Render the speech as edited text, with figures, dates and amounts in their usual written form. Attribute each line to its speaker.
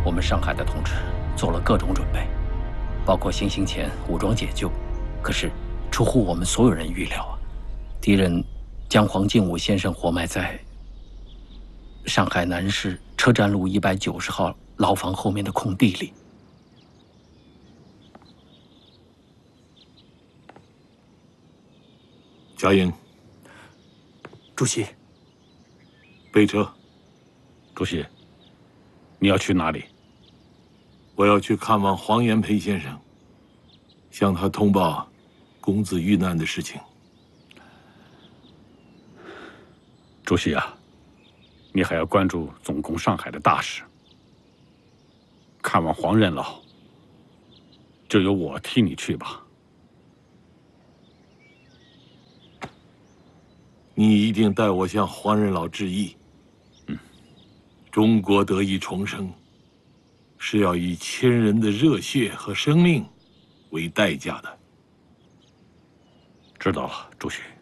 Speaker 1: 我们上海的同志做了各种准备，包括行刑前武装解救。可是，出乎我们所有人预料啊，敌人将黄敬武先生活埋在上海南市车站路190号牢房后面的空地里。
Speaker 2: 贾颖，
Speaker 3: 主席，
Speaker 2: 备车。
Speaker 4: 主席，你要去哪里？
Speaker 2: 我要去看望黄炎培先生，向他通报公子遇难的事情。
Speaker 4: 主席啊，你还要关注总攻上海的大事。看望黄任老，就由我替你去吧。
Speaker 2: 你一定代我向黄任老致意。中国得以重生，是要以千人的热血和生命为代价的。
Speaker 4: 知道了，主席。